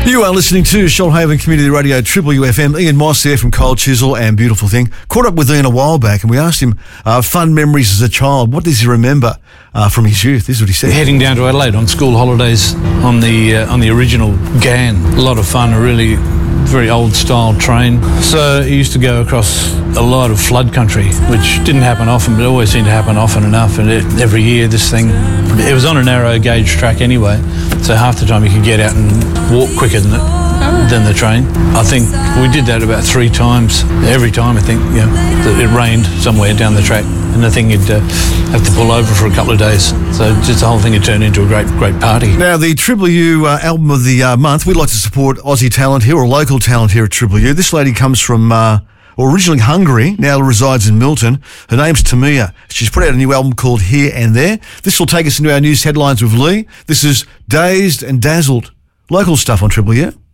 You are listening to Shoalhaven Community Radio, Triple UFM. Ian Moss there from Cold Chisel and Beautiful Thing. Caught up with Ian a while back and we asked him fun memories as a child. What does he remember from his youth? This is what he said. Heading down to Adelaide on school holidays on the original GAN. A lot of fun, a really very old style train. So he used to go across a lot of flood country, which didn't happen often, but it always seemed to happen often enough. And every year this thing, it was on a narrow gauge track anyway, so half the time you could get out and walk quicker than the train. I think we did that about 3 times. Every time I think it rained somewhere down the track and the thing you'd have to pull over for a couple of days. So just the whole thing had turned into a great party. Now, the Triple U album of the month, we'd like to support Aussie talent here or local talent here at Triple U. This lady comes from originally Hungary, now resides in Milton. Her name's Tamia. She's put out a new album called Here and There. This will take us into our news headlines with Lee. This is Dazed and Dazzled. Local stuff on Triple U.